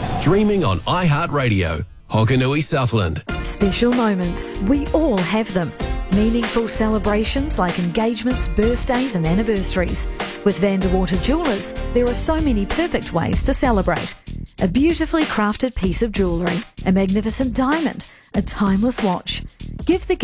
Streaming on iHeartRadio, Hokanui, Southland. Special moments. We all have them. Meaningful celebrations like engagements, birthdays and anniversaries. With Vanderwater Jewellers, there are so many perfect ways to celebrate. A beautifully crafted piece of jewellery, a magnificent diamond, a timeless watch. Give the